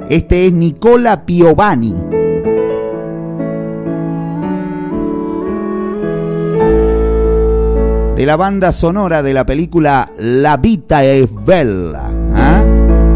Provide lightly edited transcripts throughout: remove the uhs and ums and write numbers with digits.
Este es Nicola Piovani. De la banda sonora de la película La vita è bella. ¿Ah?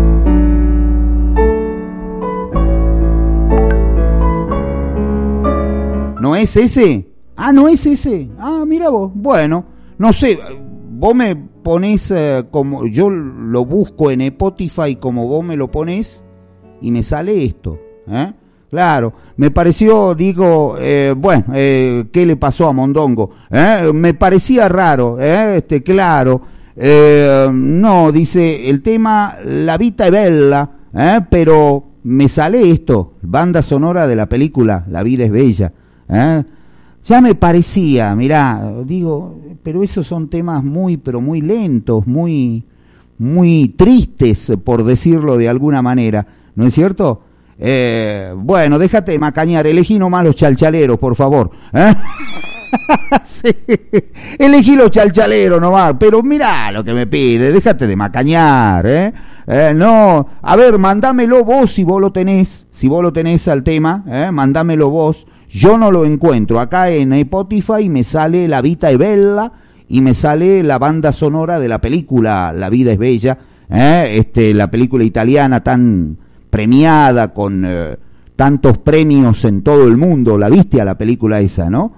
¿No es ese? Ah, ¿no es ese? Ah, mira vos. Bueno, no sé, vos me ponés como... Yo lo busco en Spotify como vos me lo ponés y me sale esto. Claro, me pareció, digo, ¿qué le pasó a Mondongo? Me parecía raro, claro. No, dice, el tema La vita è bella, pero me sale esto, banda sonora de la película La vida es bella. Ya me parecía, mirá, digo, pero esos son temas pero muy lentos, muy tristes, por decirlo de alguna manera, ¿no es cierto? Bueno, déjate de macañar, elegí nomás los chalchaleros, por favor. Sí, elegí los chalchaleros nomás, pero mirá lo que me pide, déjate de macañar, no, a ver, mandámelo vos si vos lo tenés al tema, mandámelo vos. Yo no lo encuentro. Acá en Spotify me sale La vita è bella y me sale la banda sonora de la película La vida es bella, la película italiana tan premiada con tantos premios en todo el mundo. La viste a la película esa, ¿no?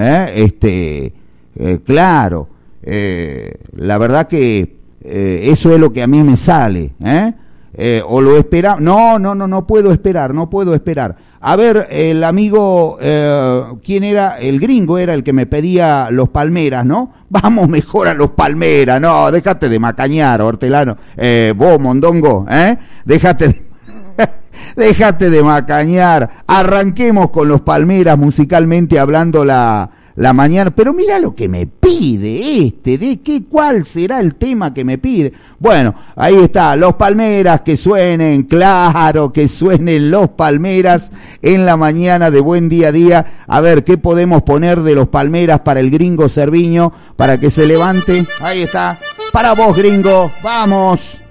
Claro, la verdad que eso es lo que a mí me sale, o lo espera. No puedo esperar. A ver, el amigo, ¿quién era? El gringo era el que me pedía los Palmeras, ¿no? Vamos mejor a los Palmeras, no, déjate de macañar, Hortelano. Vos, Mondongo, déjate de macañar. Arranquemos con los Palmeras musicalmente hablando la mañana, pero mira lo que me pide ¿cuál será el tema que me pide? Bueno, ahí está, los Palmeras, que suenen, claro, que suenen los Palmeras en la mañana de Buen Día a Día. A ver, ¿qué podemos poner de los Palmeras para el gringo Cerviño, para que se levante? Ahí está, para vos, gringo, vamos.